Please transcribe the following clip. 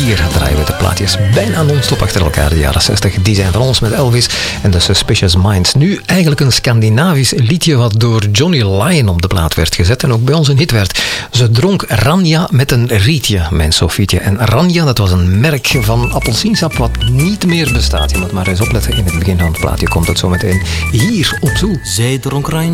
hier draaien we de plaatjes bijna non-stop achter elkaar. De jaren 60, die zijn van ons met Elvis en de Suspicious Minds. Nu eigenlijk een Scandinavisch liedje wat door Johnny Lyon op de plaat werd gezet en ook bij ons een hit werd. Ze dronk Ranja met een rietje, mijn Sofietje. En Ranja, dat was een merk van appelsiensap wat niet meer bestaat. Je moet maar eens opletten in het begin van het plaatje. Komt het zo meteen hier op Zoo. Zij dronk Ranja